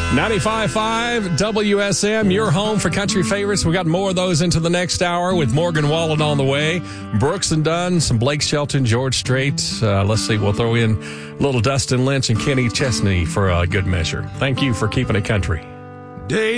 95.5 WSM, your home for country favorites. We got more of those into the next hour with Morgan Wallen on the way. Brooks and Dunn, some Blake Shelton, George Strait. Let's see, we'll throw in little Dustin Lynch and Kenny Chesney for a good measure. Thank you for keeping it country.